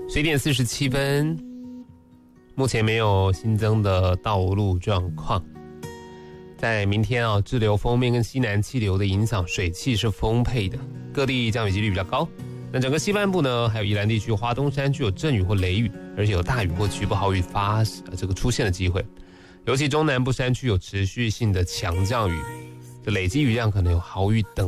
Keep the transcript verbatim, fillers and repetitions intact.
十一点四十七分，目前没有新增的道路状况。在明天啊，滞留锋面跟西南气流的影响，水汽是丰沛的，各地降雨几率比较高。那整个西半部呢，还有宜兰地区、花东山区有阵雨或雷雨，而且有大雨或局部豪雨发这个出现的机会。尤其中南部山区有持续性的强降雨，这累积雨量可能有豪雨等